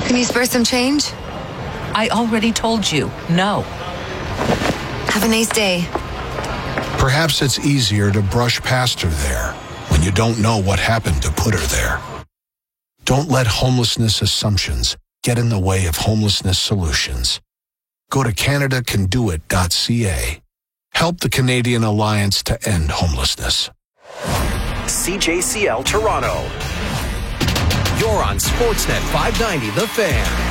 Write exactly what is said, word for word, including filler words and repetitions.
Can you spare some change? I already told you, no. Have a nice day. Perhaps it's easier to brush past her there when you don't know what happened to put her there. Don't let homelessness assumptions get in the way of homelessness solutions. Go to Canada Can Do It dot C A. Help the Canadian Alliance to End Homelessness. C J C L Toronto. You're on Sportsnet five ninety The Fan.